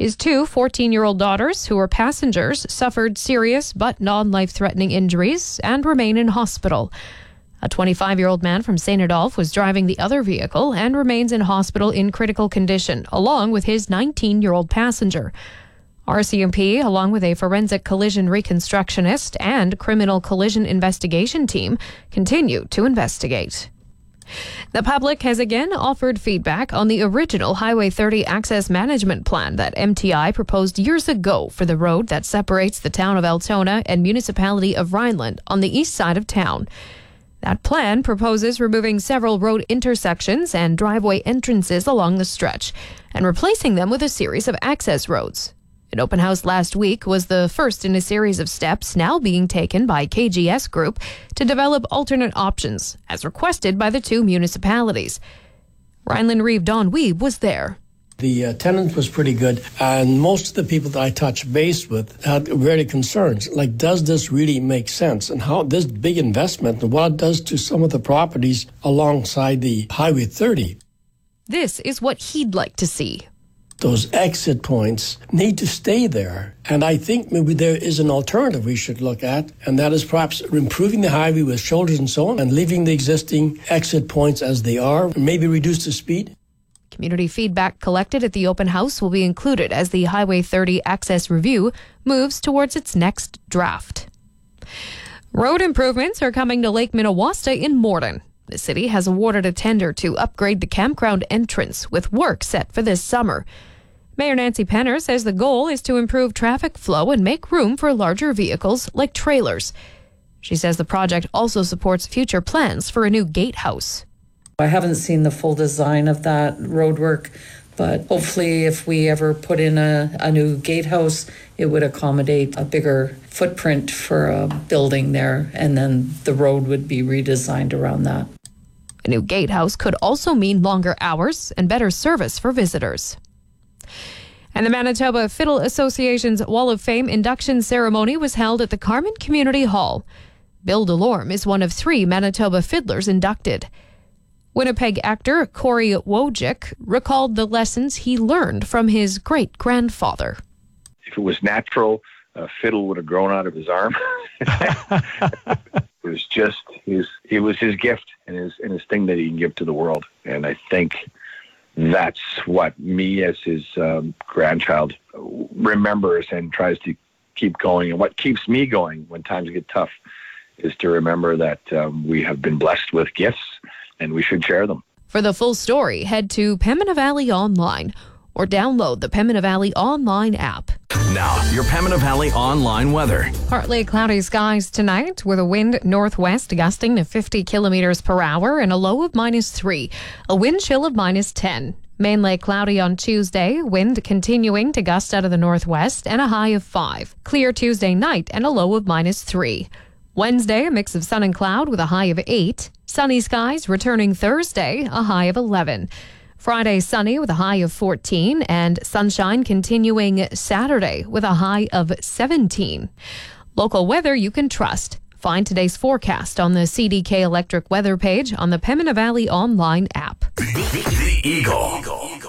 His two 14-year-old daughters, who were passengers, suffered serious but non-life-threatening injuries and remain in hospital. A 25-year-old man from St. Adolphe was driving the other vehicle and remains in hospital in critical condition, along with his 19-year-old passenger. RCMP, along with a forensic collision reconstructionist and criminal collision investigation team, continue to investigate. The public has again offered feedback on the original Highway 30 access management plan that MTI proposed years ago for the road that separates the town of Altona and municipality of Rhineland on the east side of town. That plan proposes removing several road intersections and driveway entrances along the stretch and replacing them with a series of access roads. An open house last week was the first in a series of steps now being taken by KGS Group to develop alternate options, as requested by the two municipalities. Rhineland Reeve Don Weeb was there. The attendance was pretty good, and most of the people that I touched base with had very concerns. Like, does this really make sense? And how this big investment and what it does to some of the properties alongside the Highway 30. This is what he'd like to see. Those exit points need to stay there. And I think maybe there is an alternative we should look at, and that is perhaps improving the highway with shoulders and so on, and leaving the existing exit points as they are, maybe reduce the speed. Community feedback collected at the open house will be included as the Highway 30 Access Review moves towards its next draft. Road improvements are coming to Lake Minnewaska in Morden. The city has awarded a tender to upgrade the campground entrance, with work set for this summer. Mayor Nancy Penner says the goal is to improve traffic flow and make room for larger vehicles like trailers. She says the project also supports future plans for a new gatehouse. I haven't seen the full design of that roadwork, but hopefully if we ever put in a new gatehouse, it would accommodate a bigger footprint for a building there, and then the road would be redesigned around that. A new gatehouse could also mean longer hours and better service for visitors. And the Manitoba Fiddle Association's Wall of Fame induction ceremony was held at the Carman Community Hall. Bill Delorme is one of 3 Manitoba fiddlers inducted. Winnipeg actor Corey Wojcik recalled the lessons he learned from his great-grandfather. If it was natural, a fiddle would have grown out of his arm. It was just it was his gift and his thing that he can give to the world. And I think that's what me as his grandchild remembers and tries to keep going. And what keeps me going when times get tough is to remember that we have been blessed with gifts, and we should share them. For the full story, head to Pembina Valley Online or download the Pembina Valley Online app. Now, your Pembina Valley Online weather. Partly cloudy skies tonight with a wind northwest gusting to 50 kilometers per hour and a low of -3, a wind chill of -10. Mainly cloudy on Tuesday, wind continuing to gust out of the northwest and a high of 5. Clear Tuesday night and a low of -3. Wednesday, a mix of sun and cloud with a high of 8. Sunny skies returning Thursday, a high of 11. Friday, sunny with a high of 14, and sunshine continuing Saturday with a high of 17. Local weather you can trust. Find today's forecast on the CDK Electric weather page on the Pembina Valley Online app. The Eagle.